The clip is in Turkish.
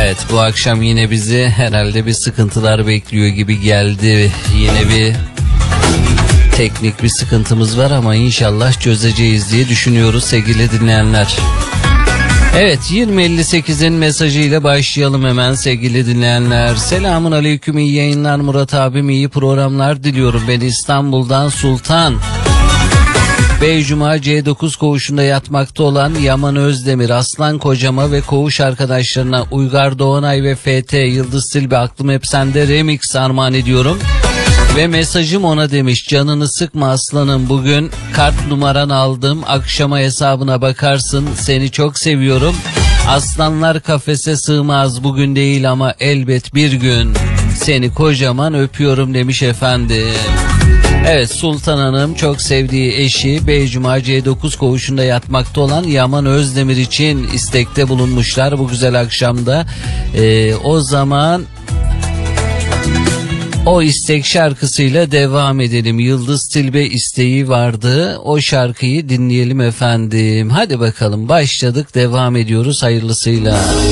Evet, bu akşam yine bizi herhalde bir sıkıntılar bekliyor gibi geldi. Yine bir teknik bir sıkıntımız var ama inşallah çözeceğiz diye düşünüyoruz sevgili dinleyenler. Evet, 20.58'in mesajıyla başlayalım hemen sevgili dinleyenler. Selamun aleyküm, iyi yayınlar Murat abim, iyi programlar diliyorum. Ben İstanbul'dan Sultan. Beycuma C9 koğuşunda yatmakta olan Yaman Özdemir, Aslan Kocama ve koğuş arkadaşlarına Uygar Doğanay ve FT Yıldız Tilbe Aklım Hep Sende remix armağan ediyorum. Ve mesajım ona demiş: canını sıkma aslanım, bugün kart numaran aldım, akşama hesabına bakarsın, seni çok seviyorum. Aslanlar kafese sığmaz, bugün değil ama elbet bir gün, seni kocaman öpüyorum demiş efendim. Evet, Sultan Hanım çok sevdiği eşi Beycuma C9 koğuşunda yatmakta olan Yaman Özdemir için istekte bulunmuşlar bu güzel akşamda. O zaman o istek şarkısıyla devam edelim. Yıldız Tilbe isteği vardı. O şarkıyı dinleyelim efendim. Hadi bakalım, başladık, devam ediyoruz hayırlısıyla.